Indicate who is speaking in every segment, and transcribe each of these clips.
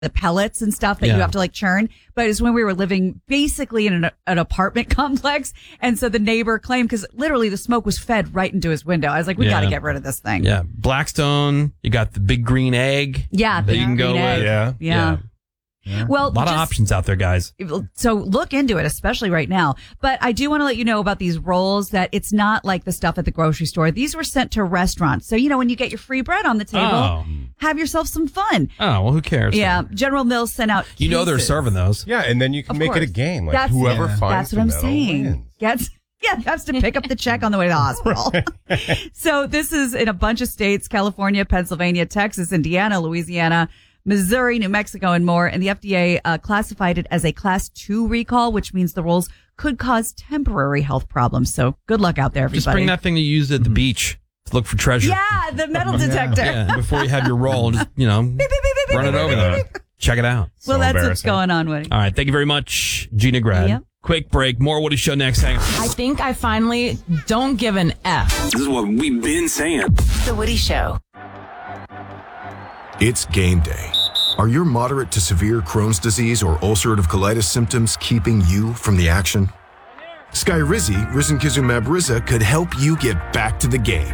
Speaker 1: the pellets and stuff that you have to like churn. But it's when we were living basically in an apartment complex. And so the neighbor claimed, because literally the smoke was fed right into his window. I was like, we got to get rid of this thing.
Speaker 2: Yeah. Blackstone, you got the big green egg.
Speaker 1: Yeah.
Speaker 2: That you can go with.
Speaker 1: Yeah. Well,
Speaker 2: a lot of options out there, guys.
Speaker 1: So look into it, especially right now. But I do want to let you know about these rolls, that it's not like the stuff at the grocery store. These were sent to restaurants. So, when you get your free bread on the table, have yourself some fun.
Speaker 2: Oh, well, who cares?
Speaker 1: Yeah. General Mills sent out cases.
Speaker 2: They're serving those.
Speaker 3: Yeah, and then you can make it a game. Like whoever finds
Speaker 1: that's what I'm saying.
Speaker 3: wins.
Speaker 1: Has to pick up the check on the way to the hospital. So this is in a bunch of states: California, Pennsylvania, Texas, Indiana, Louisiana, Missouri, New Mexico, and more. And the FDA classified it as a Class 2 recall, which means the rolls could cause temporary health problems. So good luck out there, everybody.
Speaker 2: Just bring that thing you used at the beach to look for treasure.
Speaker 1: Yeah, the metal detector.
Speaker 2: Yeah, before you have your roll, just, run it over there. Check it out.
Speaker 1: Well, that's what's going on, Woody.
Speaker 2: All right. Thank you very much, Gina Grad.
Speaker 1: Yep.
Speaker 2: Quick break. More Woody Show next. Hang on.
Speaker 4: I think I finally don't give an F.
Speaker 5: This is what we've been saying.
Speaker 6: The Woody Show.
Speaker 7: It's game day. Are your moderate to severe Crohn's disease or ulcerative colitis symptoms keeping you from the action? Skyrizi, risankizumab Riza, could help you get back to the game.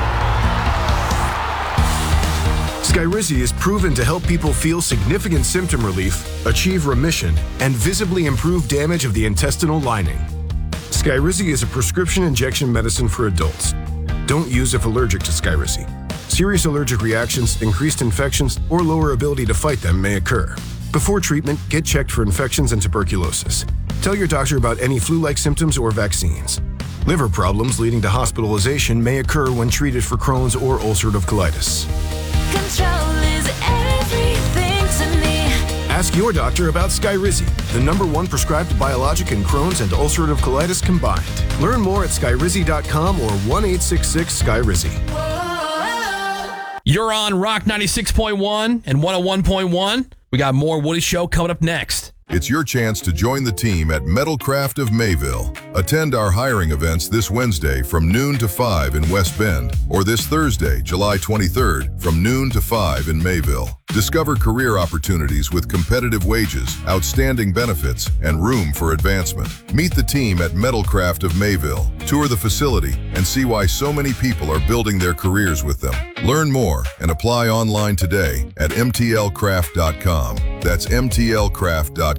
Speaker 7: Skyrizi is proven to help people feel significant symptom relief, achieve remission, and visibly improve damage of the intestinal lining. Skyrizi is a prescription injection medicine for adults. Don't use if allergic to Skyrizi. Serious allergic reactions, increased infections, or lower ability to fight them may occur. Before treatment, get checked for infections and tuberculosis. Tell your doctor about any flu-like symptoms or vaccines. Liver problems leading to hospitalization may occur when treated for Crohn's or ulcerative colitis.
Speaker 8: Control is everything to me.
Speaker 7: Ask your doctor about Skyrizi, the #1 prescribed biologic in Crohn's and ulcerative colitis combined. Learn more at skyrizi.com or 1-866-SKYRIZI.
Speaker 2: You're on Rock 96.1 and 101.1. We got more Woody Show coming up next.
Speaker 9: It's your chance to join the team at Metalcraft of Mayville. Attend our hiring events this Wednesday from noon to 5 in West Bend, or this Thursday, July 23rd, from noon to 5 in Mayville. Discover career opportunities with competitive wages, outstanding benefits, and room for advancement. Meet the team at Metalcraft of Mayville. Tour the facility and see why so many people are building their careers with them. Learn more and apply online today at mtlcraft.com. That's mtlcraft.com.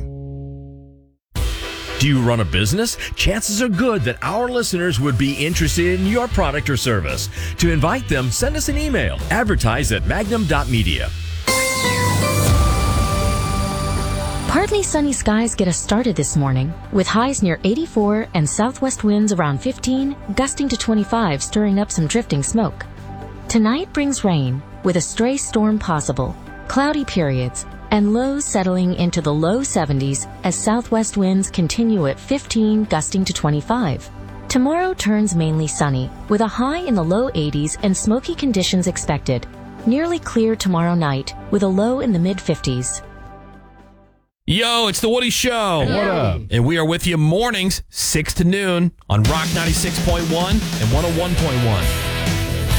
Speaker 10: Do you run a business? Chances are good that our listeners would be interested in your product or service. To invite them, send us an email. Advertise at magnum.media.
Speaker 11: Partly sunny skies get us started this morning, with highs near 84 and southwest winds around 15, gusting to 25, stirring up some drifting smoke. Tonight brings rain, with a stray storm possible, cloudy periods, and lows settling into the low 70s as southwest winds continue at 15, gusting to 25. Tomorrow turns mainly sunny, with a high in the low 80s and smoky conditions expected. Nearly clear tomorrow night, with a low in the mid-50s.
Speaker 2: Yo, it's the Woody Show.
Speaker 3: What up?
Speaker 2: And we are with you mornings, 6 to noon on Rock 96.1 and 101.1.